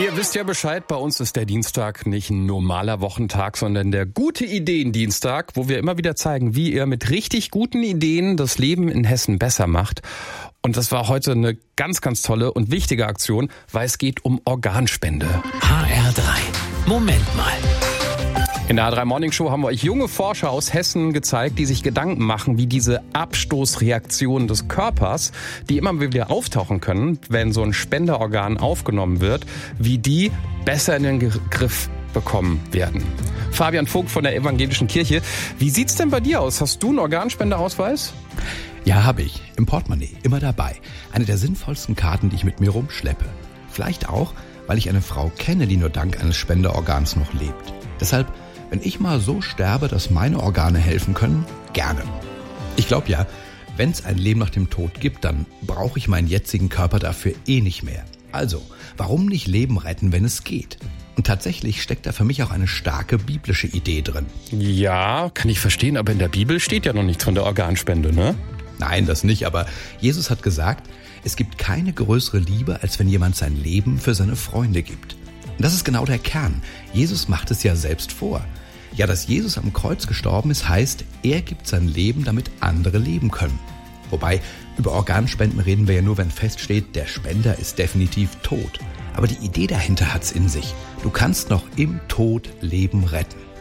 Ihr wisst ja Bescheid, bei uns ist der Dienstag nicht ein normaler Wochentag, sondern der Gute-Ideen-Dienstag, wo wir immer wieder zeigen, wie ihr mit richtig guten Ideen das Leben in Hessen besser macht. Und das war heute eine ganz, ganz tolle und wichtige Aktion, weil es geht um Organspende. HR3. Moment mal. In der A3 Morning Show haben wir euch junge Forscher aus Hessen gezeigt, die sich Gedanken machen, wie diese Abstoßreaktionen des Körpers, die immer wieder auftauchen können, wenn so ein Spenderorgan aufgenommen wird, wie die besser in den Griff bekommen werden. Fabian Vogt von der Evangelischen Kirche. Wie sieht's denn bei dir aus? Hast du einen Organspenderausweis? Ja, habe ich. Im Portemonnaie. Immer dabei. Eine der sinnvollsten Karten, die ich mit mir rumschleppe. Vielleicht auch, weil ich eine Frau kenne, die nur dank eines Spenderorgans noch lebt. Deshalb, wenn ich mal so sterbe, dass meine Organe helfen können, gerne. Ich glaube ja, wenn es ein Leben nach dem Tod gibt, dann brauche ich meinen jetzigen Körper dafür nicht mehr. Also, warum nicht Leben retten, wenn es geht? Und tatsächlich steckt da für mich auch eine starke biblische Idee drin. Ja, kann ich verstehen, aber in der Bibel steht ja noch nichts von der Organspende, ne? Nein, das nicht, aber Jesus hat gesagt, es gibt keine größere Liebe, als wenn jemand sein Leben für seine Freunde gibt. Und das ist genau der Kern. Jesus macht es ja selbst vor. Ja, dass Jesus am Kreuz gestorben ist, heißt, er gibt sein Leben, damit andere leben können. Wobei, über Organspenden reden wir ja nur, wenn feststeht, der Spender ist definitiv tot. Aber die Idee dahinter hat's in sich. Du kannst noch im Tod Leben retten.